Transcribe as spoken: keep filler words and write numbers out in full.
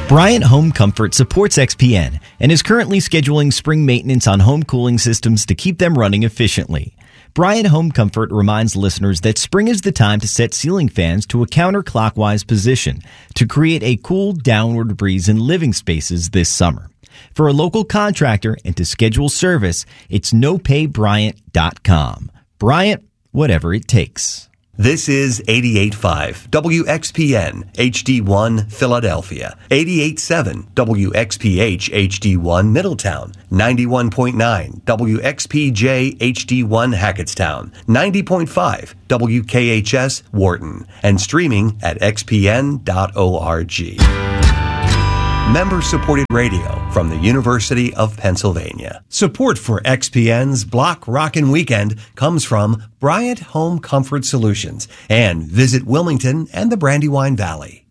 Bryant Home Comfort supports X P N and is currently scheduling spring maintenance on home cooling systems to keep them running efficiently. Bryant Home Comfort reminds listeners that spring is the time to set ceiling fans to a counterclockwise position to create a cool downward breeze in living spaces this summer. For a local contractor and to schedule service, it's no pay bryant dot com. Bryant, whatever it takes. This is eighty-eight point five W X P N H D one Philadelphia, eighty-eight point seven W X P H H D one Middletown, ninety-one point nine W X P J H D one Hackettstown, ninety point five W K H S Wharton, and streaming at x p n dot org. Member-supported radio from the University of Pennsylvania. Support for X P N's Block Rockin' Weekend comes from Bryant Home Comfort Solutions and Visit Wilmington and the Brandywine Valley.